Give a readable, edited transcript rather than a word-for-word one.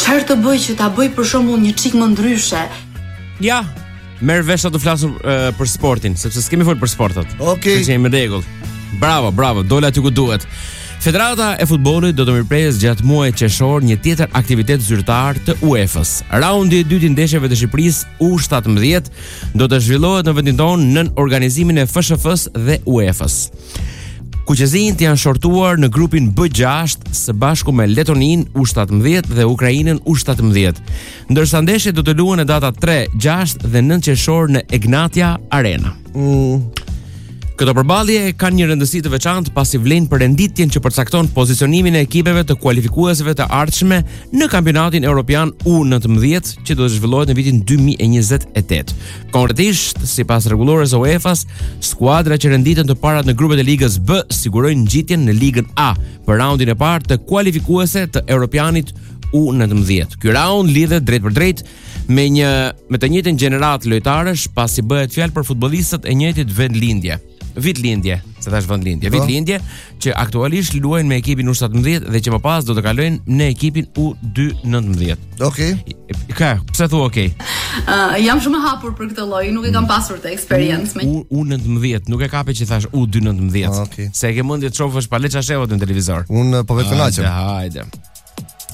Çfarë të bëj që ta bëj për shembull një çik më ndryshe? Ja, merr vesh të flasim për sportin, sepse s'kemi folur për sportet. Okej. Që jemi në rregull. Bravo, dole aty ku duhet. Federata e futbollit do të mirëpresë gjatë muajit qershor një tjetër aktivitet zyrtar të UEFA-s. Raundi i dytë i ndeshjeve të Shqipërisë U17 do të zhvillohet në vendin tonë nën organizimin e FSHF-s dhe UEFA-s. Kuqezinjt janë shortuar në grupin B6 së bashku me Letoninë U17 dhe Ukrainën U17, ndërsa ndeshjet do të luhen në data 3, 6 dhe 9 qershor në Egnatia Arena. Këto përballje kanë një rëndësi të veçantë pasi vlen për renditjen që përcakton pozicionimin e ekipeve të kualifikuesve të ardhshme në kampionatin evropian U19 që do të zhvillohet në vitin 2028. Konkretisht, sipas rregullores së UEFA-s, skuadra që renditen të parat në grupet e ligës B sigurojnë ngjitjen në ligën A për raundin e parë të kualifikuese të europianit U19. Ky raund lidhet drejt për drejt me të njëjtën gjenerat lojtarësh pasi bëhet fjalë për futbollistët e njëjtit vitlindje, se thash vendlindje, vitlindje që aktualisht luajnë me ekipin U17 dhe që më pas do të kalojnë në ekipin U19. Okej. Pse thua okej? Jam shumë e hapur për këtë lloj, nuk e kam pasur të eksperiencë me U19, nuk e kape që thash U19. Okej. Se e ke mendje të shohësh pa leça shehot në televizor. Unë po vetë kënaqem. Hajde.